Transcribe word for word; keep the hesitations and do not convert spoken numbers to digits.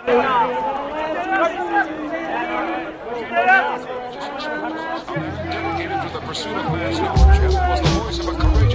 Dedicated to the pursuit of national ownership was the voice of a courageous